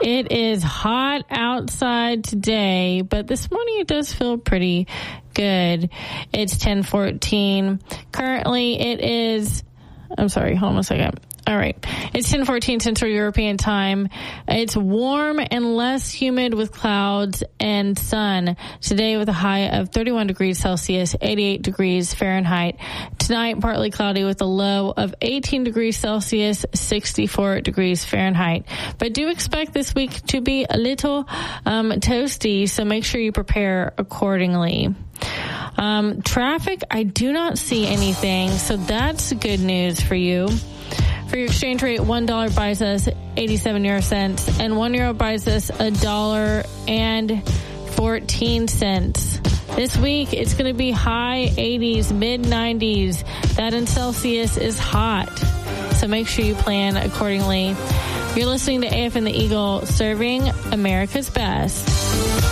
It is hot outside today, but this morning it does feel pretty good. It's 10:14. Currently it is, I'm sorry, hold on a second. All right. It's 10:14 Central European Time. It's warm and less humid with clouds and sun. Today with a high of 31 degrees Celsius, 88 degrees Fahrenheit. Tonight, partly cloudy with a low of 18 degrees Celsius, 64 degrees Fahrenheit. But do expect this week to be a little toasty, so make sure you prepare accordingly. Traffic, I do not see anything, so that's good news for you. For your exchange rate, $1 buys us 87 euro cents, and €1 buys us $1.14. This week, it's going to be high 80s, mid 90s. That in Celsius is hot, so make sure you plan accordingly. You're listening to AF and the Eagle, serving America's best.